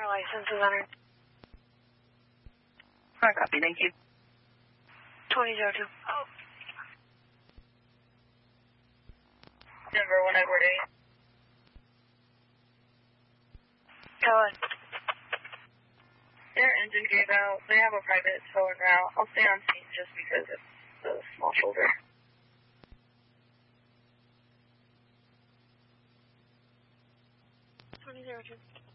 Your license is entered. Alright, copy, thank you. 2002. Denver, 1 Edward 8. Go ahead. Their engine gave out. They have a private tow en route. I'll stay on scene just because it's the small shoulder. Twenty 02.